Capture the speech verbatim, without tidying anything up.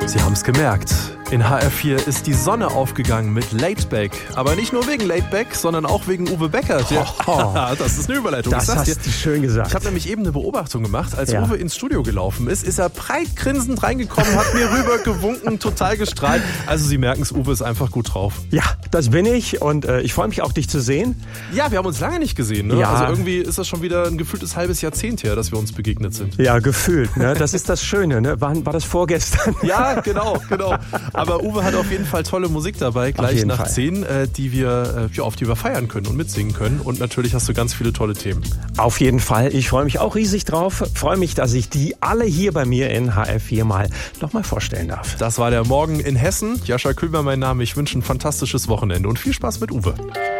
Sie haben es gemerkt. In H R vier ist die Sonne aufgegangen mit Laidback. Aber nicht nur wegen Laidback, sondern auch wegen Uwe Becker. Der, oh, das ist eine Überleitung. Das hast dir. du schön gesagt. Ich habe nämlich eben eine Beobachtung gemacht. Als ja. Uwe ins Studio gelaufen ist, ist er breit grinsend reingekommen, hat mir rüber gewunken, total gestrahlt. Also Sie merken es, Uwe ist einfach gut drauf. Ja, das bin ich und äh, ich freue mich auch, dich zu sehen. Ja, wir haben uns lange nicht gesehen. Ne? Ja. Also irgendwie ist das schon wieder ein gefühltes halbes Jahrzehnt her, dass wir uns begegnet sind. Ja, gefühlt. Ne? Das ist das Schöne. Ne? War, war das vorgestern? Ja, genau, genau. Aber Uwe hat auf jeden Fall tolle Musik dabei, gleich nach Fall. zehn, äh, die wir, äh, ja, auf die wir feiern können und mitsingen können. Und natürlich hast du ganz viele tolle Themen. Auf jeden Fall. Ich freue mich auch riesig drauf. Freue mich, dass ich die alle hier bei mir in H R vier mal nochmal vorstellen darf. Das war der Morgen in Hessen. Jascha Kühlber mein Name. Ich wünsche ein fantastisches Wochenende und viel Spaß mit Uwe.